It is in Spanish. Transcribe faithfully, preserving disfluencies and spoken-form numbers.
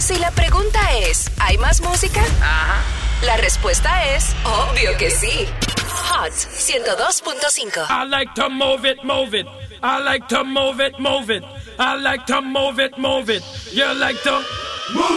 Si la pregunta es, ¿hay más música? Ajá. La respuesta es, obvio que sí. Hot ciento dos punto cinco. I like to move it, move it. I like to move it, move it. I like to move it, move it. You like to move